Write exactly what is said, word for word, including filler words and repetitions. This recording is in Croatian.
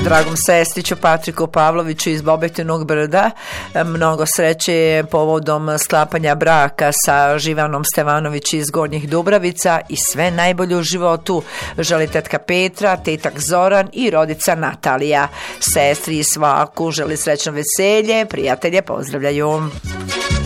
dragom sestriću Patriku Pavloviću iz Bobetinog Brda. Mnogo sreće povodom sklapanja braka sa Živanom Stevanović iz Gornjih Dubravica i sve najbolje u životu. Želi tetka Petra, tetak Zoran i rodica Natalija. Sestri i svaku želi srećno veselje, prijatelje pozdravljaju.